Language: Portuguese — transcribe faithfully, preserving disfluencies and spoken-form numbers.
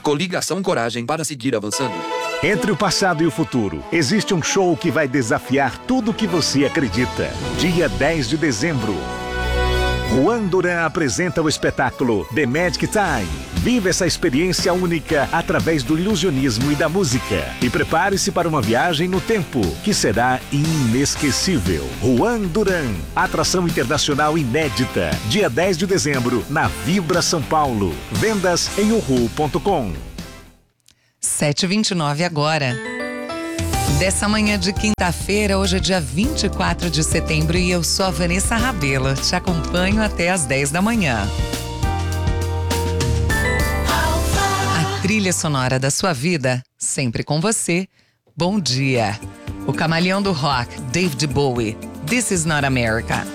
Coligação Coragem para seguir avançando. Entre o passado e o futuro, existe um show que vai desafiar tudo o que você acredita. Dia dez de dezembro. Juan Duran apresenta o espetáculo The Magic Time. Viva essa experiência única através do ilusionismo e da música. E prepare-se para uma viagem no tempo, que será inesquecível. Juan Duran, atração internacional inédita. Dia dez de dezembro, na Vibra São Paulo. Vendas em uhu ponto com. sete e vinte e nove agora. Dessa manhã de quinta-feira, hoje é dia vinte e quatro de setembro e eu sou a Vanessa Rabelo. Te acompanho até às dez da manhã. A trilha sonora da sua vida, sempre com você. Bom dia. O camaleão do rock, David Bowie. This is not America.